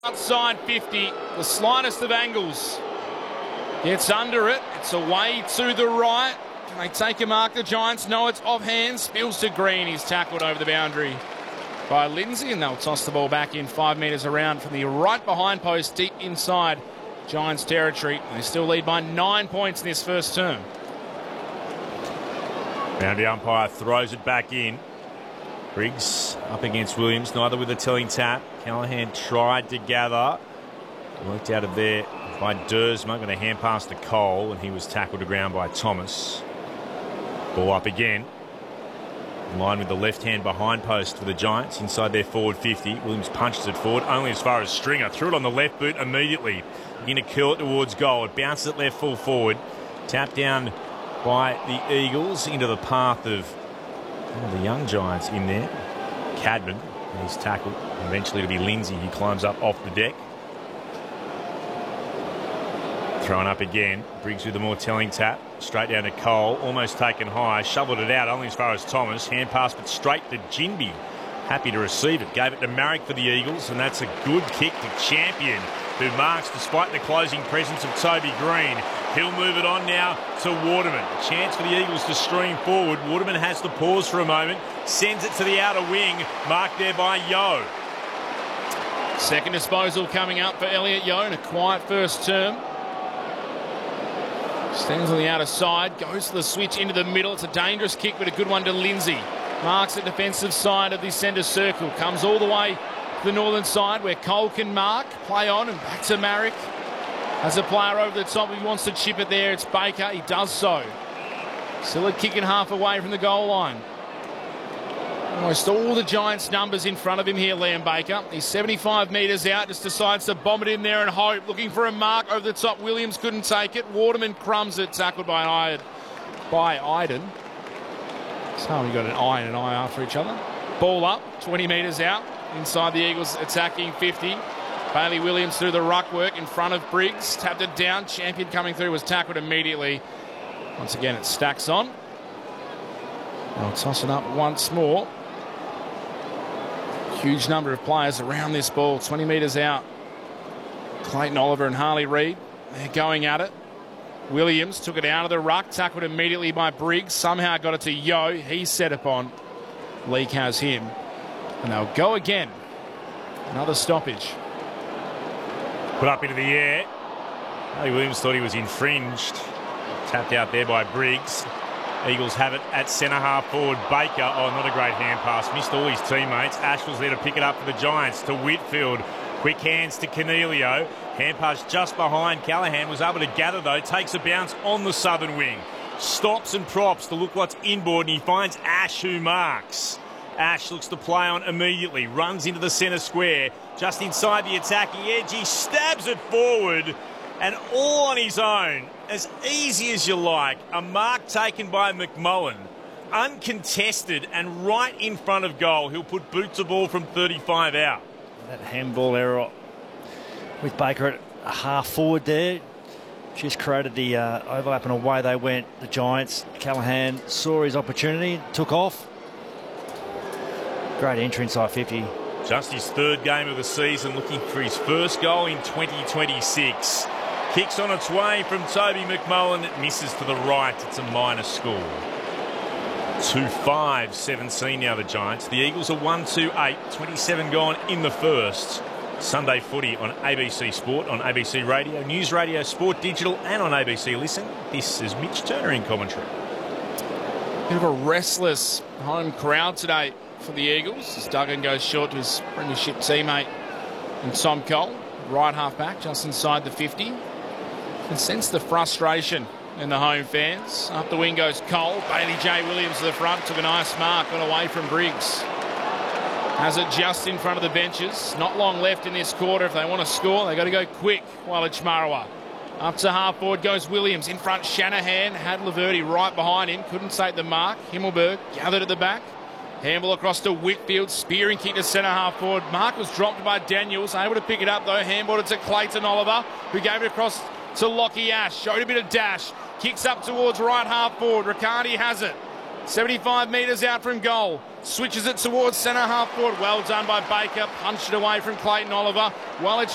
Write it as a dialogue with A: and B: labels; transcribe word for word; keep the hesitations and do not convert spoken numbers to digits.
A: Outside fifty, the slightest of angles. Gets under it. It's away to the right. Can they take a mark? The Giants know it's off hands. Spills to Green. He's tackled over the boundary by Lindsay, and they'll toss the ball back in five metres around from the right behind post, deep inside Giants territory. They still lead by nine points in this first term.
B: Boundary umpire throws it back in. Briggs up against Williams, neither with a telling tap. Callaghan tried to gather. Worked out of there by Dersma. Going to hand pass to Cole, and he was tackled to ground by Thomas. Ball up again. In line with the left hand behind post for the Giants inside their forward fifty. Williams punches it forward, only as far as Stringer. Threw it on the left boot immediately. Going to curl it towards goal. It bounces it left full forward. Tapped down by the Eagles into the path of one of the young Giants in there. Cadman. He's tackled. Eventually to be Lindsay. He climbs up off the deck. Thrown up again. Briggs with a more telling tap. Straight down to Cole. Almost taken high. Shoveled it out only as far as Thomas. Hand pass but straight to Ginby. Happy to receive it. Gave it to Marrick for the Eagles. And that's a good kick to Champion, who marks despite the closing presence of Toby Green. He'll move it on now to Waterman. A chance for the Eagles to stream forward. Waterman has to pause for a moment. Sends it to the outer wing. Marked there by Yeo.
A: Second disposal coming up for Elliot Yeo in a quiet first term. Stands on the outer side. Goes to the switch into the middle. It's a dangerous kick, but a good one to Lindsay. Marks the defensive side of the centre circle. Comes all the way to the northern side where Cole can mark. Play on and back to Marrick. As a player over the top, he wants to chip it there. It's Baker. He does so. Still a kick and half away from the goal line. Almost all the Giants' numbers in front of him here, Liam Baker. He's seventy-five metres out, just decides to bomb it in there and hope. Looking for a mark over the top. Williams couldn't take it. Waterman crumbs it. Tackled by Iden. By Iden. So we got an I and an I after each other. Ball up, twenty metres out. Inside the Eagles attacking fifty. Bailey Williams through the ruck work in front of Briggs. Tapped it down. Champion coming through was tackled immediately. Once again, it stacks on. They'll toss it up once more. Huge number of players around this ball. twenty metres out. Clayton Oliver and Harley Reid. They're going at it. Williams took it out of the ruck. Tackled immediately by Briggs. Somehow got it to Yeo. He's set upon. Leake has him. And they'll go again. Another stoppage.
B: Put up into the air. Harley Williams thought he was infringed. Tapped out there by Briggs. Eagles have it at centre half forward. Baker, oh, not a great hand pass. Missed all his teammates. Ash was there to pick it up for the Giants. To Whitfield. Quick hands to Cornelio. Hand pass just behind. Callaghan was able to gather though. Takes a bounce on the southern wing. Stops and props to look what's inboard, and he finds Ash, who marks. Ash looks to play on immediately. Runs into the centre square. Just inside the attacking edge. He stabs it forward. And all on his own. As easy as you like. A mark taken by McMullen. Uncontested and right in front of goal. He'll put boot to ball from thirty-five out.
C: That handball error with Baker at a half forward there just created the uh, overlap, and away they went. The Giants. Callaghan saw his opportunity, took off. Great entry inside fifty.
B: Just his third game of the season, looking for his first goal in twenty twenty-six. Kicks on its way from Toby McMullen. It misses to the right. It's a minor score. two five seventeen now, the Giants. The Eagles are one two eight. twenty-seven gone in the first. Sunday footy on A B C Sport, on A B C Radio, News Radio, Sport Digital, and on A B C Listen. This is Mitch Turner in commentary.
A: Bit of a restless home crowd today for the Eagles as Duggan goes short to his premiership teammate and Tom Cole. Right half back, just inside the fifty. You can sense the frustration in the home fans. Up the wing goes Cole. Bailey J. Williams to the front. Took a nice mark. Got away from Briggs. Has it just in front of the benches. Not long left in this quarter. If they want to score, they've got to go quick. Wallich Marawa. Up to half forward goes Williams. In front, Shanahan. Had Laverty right behind him. Couldn't take the mark. Himmelberg gathered at the back. Handball across to Whitfield. Spearing kick to centre half forward. Mark was dropped by Daniels. Able to pick it up though. Handball it to Clayton Oliver, who gave it across to Lockie Ash. Showed a bit of dash. Kicks up towards right half forward. Riccardi has it. seventy-five metres out from goal. Switches it towards centre half forward. Well done by Baker. Punched it away from Clayton Oliver. Wallich